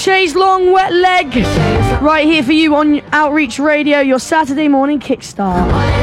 Chaise Long, Wet Leg, right here for you on Outreach Radio, your Saturday morning kickstart.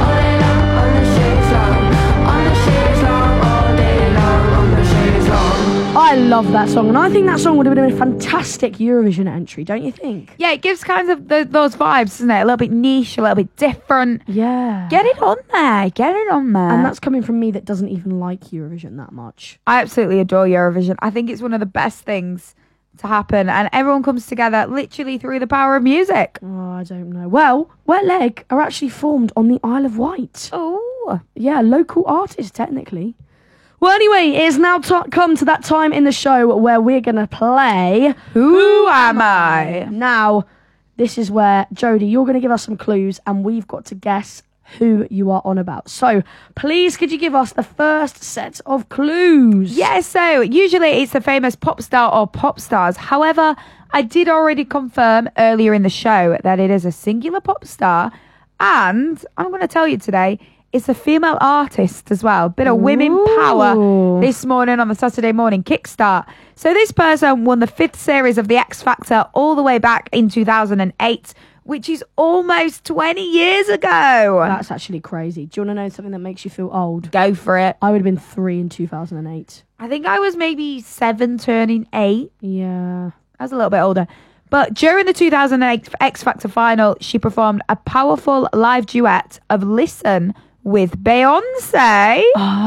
I love that song, and I think that song would have been a fantastic Eurovision entry, don't you think? Yeah, it gives kind of those vibes, doesn't it? A little bit niche, a little bit different. Yeah. Get it on there. Get it on there. And that's coming from me that doesn't even like Eurovision that much. I absolutely adore Eurovision. I think it's one of the best things to happen, and everyone comes together literally through the power of music. Oh, I don't know. Well, Wet Leg are actually formed on the Isle of Wight. Oh. Yeah, local artists, technically. Well, anyway, it has now come to that time in the show where we're going to play Who Am I? Now, this is where, Jodie, you're going to give us some clues, and we've got to guess who you are on about. So, please, could you give us the first set of clues? Yeah, so usually it's the famous pop star or pop stars. However, I did already confirm earlier in the show that it is a singular pop star, and I'm going to tell you today, it's a female artist as well. Bit of women power this morning on the Saturday morning kickstart. So this person won the 5th series of the X Factor all the way back in 2008, which is almost 20 years ago. That's actually crazy. Do you want to know something that makes you feel old? Go for it. I would have been 3 in 2008. I think I was maybe 7 turning 8. Yeah. I was a little bit older. But during the 2008 X Factor final, she performed a powerful live duet of Listen with Beyonce.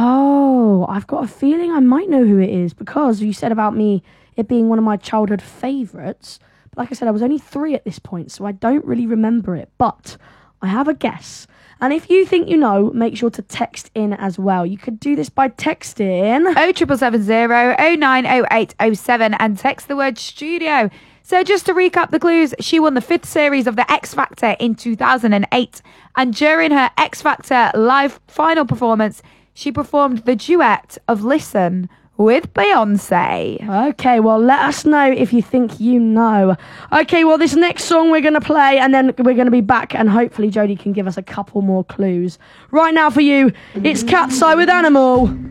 Oh, I've got a feeling I might know who it is, because you said about me it being one of my childhood favourites. But like I said, I was only 3 at this point, so I don't really remember it. But I have a guess. And if you think you know, make sure to text in as well. You could do this by texting 07770 090807 and text the word studio. So just to recap the clues, she won the 5th series of the X Factor in 2008. And during her X Factor live final performance, she performed the duet of Listen with Beyonce. Okay, well, let us know if you think you know. Okay, well, this next song we're going to play, and then we're going to be back, and hopefully Jodie can give us a couple more clues. Right now for you, it's Cat's Eye with Animal.